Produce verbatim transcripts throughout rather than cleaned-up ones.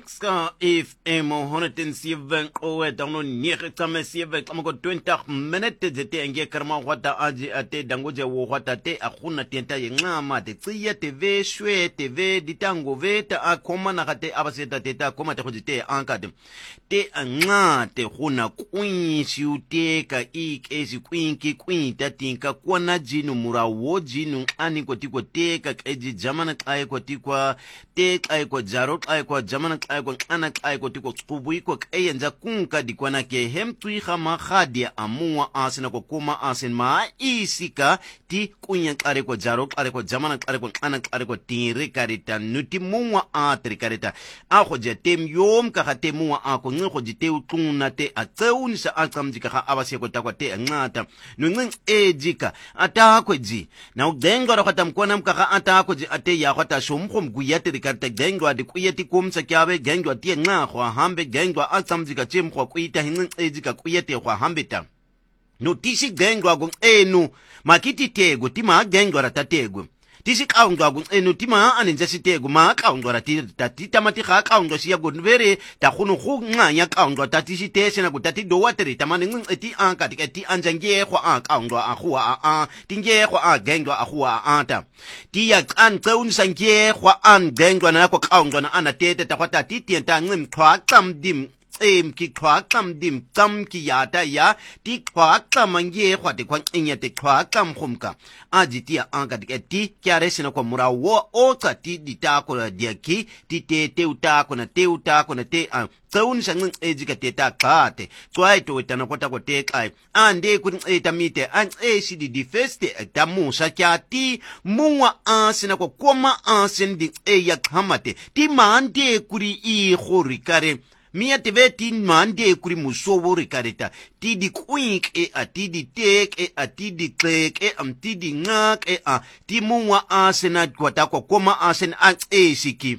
Ska F M honderdzeven owe dano nege kame seven kama ko twenty minutes zete nge karma wata aji ate dangoje wo wata te akuna tenta yengama te tsiya te ve shwe te ve ditango ve ta akoma na kate abaseta te ta koma te khojite ankade te nga te khuna kwin shiute ka ikesi kwinki kwinta tinka kwana jinu murawo jinu ani ko tiko te ka eji jamana kai ko tikwa te kai ko jaro kai ko jamana kai ko ana kai ko tiko kubu iko eyenza kunka dikwana ke hemtui khama khadia amua asina ko kuma asin ma isika ti kunya kare ko jaro kare ko jamana kare ko ana kare ko tire karita nuti muwa atri karita a ko jetem yom ka khate muwa a ko ngo jite utuna te a tseunisa akamjika kha abase ko takwa te ngata no ngin ejika ata ko ji na udengo ro khata mkona mkaka ata ko ji ate ya khata shumkho mguyate karita dengo adi kuyeti kumsa kyabe gengwa tie nga khwa hambe gengwa atsamjika chimkhwa kuita hingin ejika kuyete khwa hambeta no tisi gengwa go enu makiti tego tima gengwa ratatego tisi kaungwa go enu tima anenja sitego ma kaungwa ratati tamati kha kaungwa siya go vere ta khunu khu nganya kaungwa tatisi tese na go tati do wateri tamane ngin eti anka ti anjange khwa a kaungwa a khwa a tinge khwa a gengwa a khwa a ata ti ya an tseun sange khwa an gengwa na ko kaungwa na ana tete ta khwa ti tienta ngim khwa kamdim em ki khwa kam dim kam ki yata ya ti khwa kam nge khwa te khwa nya te khwa kam khumka aji ti anga de ti kyare sina ko mura wo o ka ti dita ko dia ki ti te te uta ko na te uta ko na te a tsaun sang eji ka te ta khate tswai to tana kota ko te kai ande ku e tamite an e si di di feste ta musa kya ti muwa asina ko koma asin di e ya khamate ti mande kuri i khori kare Mia te veti mande kuri musowo rikareta ti di kwink e a ti di tek e a ti di klek e am ti di ngak e a ti muwa asena kwata ko koma asen an e siki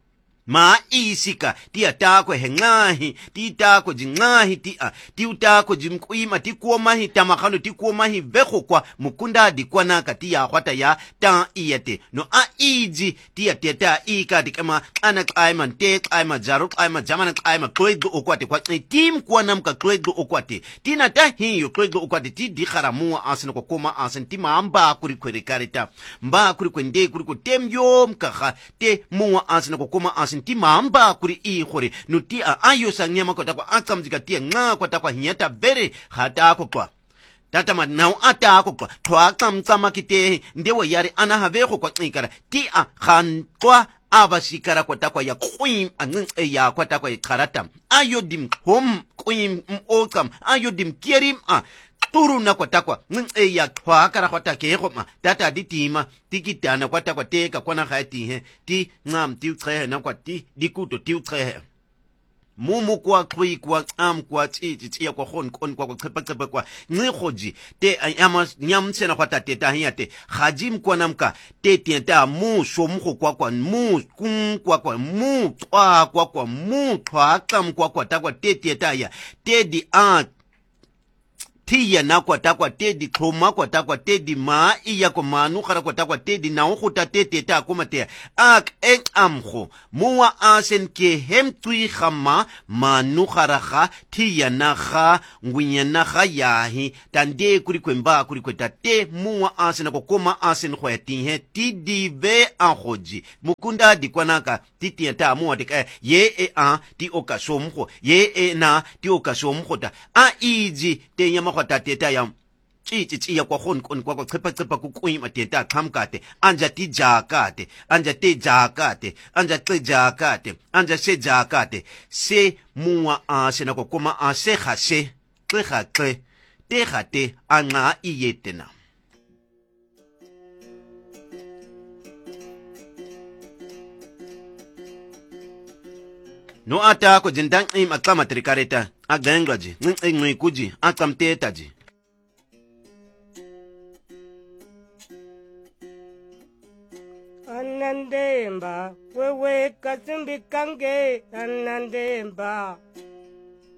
ma isika ti atako hengahi ti tako jingahi ti a ti utako jimkuima ti kuomahi tamakano ti kuomahi veko kwa mukunda di kwana kati ya kwata ya ta iyate no a iji ti ateta ika di kama ana kaima te kaima jaru kaima jamana kaima kloido okwate kwa tim kwana mka kloido okwate ti na ta hiyo kloido okwate ti di kharamua asina kwa koma asin ti maamba kuri kuri karita mba kuri kwende kuri kutem yom kaka te mua asina kwa koma asin ti mamba kuri i khore nuti a ayo sanyama ko takwa akamjika tie nga ko takwa hinyata bere hata ko kwa tata ma now ata ko kwa thwa kam tsama kite ndewo yari ana have ko kwa ikara ti a khan kwa abasikara ko takwa ya queen an ya ko takwa karata ayo dim hom queen okam ayo dim kierim a turu na kwa takwa nge ya kwa kara kwa take khoma tata ditima tikitana kwa takwa teka kwana khati he ti ngam ti tre na kwa ti dikuto ti tre mumu kwa kwi kwa am kwa ti ti ya kwa khon kon kwa khepa khepa kwa nge khoji te ama nyam tsena kwa tate ta hiate khajim kwa namka te tienta mu somkho kwa kwa mu kun kwa kwa mu twa kwa kwa mu twa kam kwa kwa takwa te tienta ya te di a tiya na kwa takwa tedi koma kwa takwa tedi ma iya kwa manu khara kwa takwa tedi na ukhuta tete ta kuma te ak en amkho muwa asen ke hem tui khama manu khara kha tiya na kha ngwinya na kha yahi tande kuri kwemba kuri kweta te muwa asen ko koma asen khwa ti he ti di ve anhoji mukunda di kwanaka titi ta muwa de ye e a ti okashomkho ye e na ti okashomkho ta a iji te nyama kwa teta ya chi chi chi ya kwa khon kon kwa chepa chepa ku kuima teta khamkate anja ti jakate anja te jakate anja te jakate anja se jakate se muwa a sena ko koma a se khase te khate te khate anga iyetena no ata ko jindang im akama trikareta agengwaji ngwe kuji akamtetaji Anandemba wewe kasimbi kange anandemba